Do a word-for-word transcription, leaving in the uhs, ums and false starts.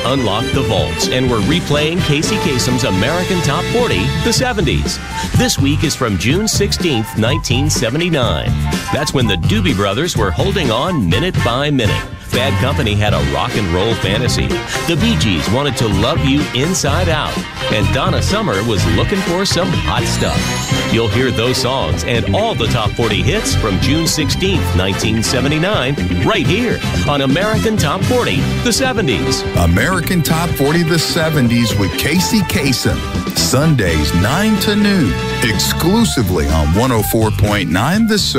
unlocked the vaults and we're replaying Casey Kasem's American Top forty, the seventies. This week is from June sixteenth, nineteen seventy-nine. That's when the Doobie Brothers were holding on minute by minute. Bad Company had a rock and roll fantasy. The Bee Gees wanted to love you inside out. And Donna Summer was looking for some hot stuff. You'll hear those songs and all the top forty hits from June sixteenth, nineteen seventy-nine, right here on American Top forty, the seventies. American Top forty, the seventies with Casey Kasem. Sundays, nine to noon, exclusively on one oh four point nine The Surge.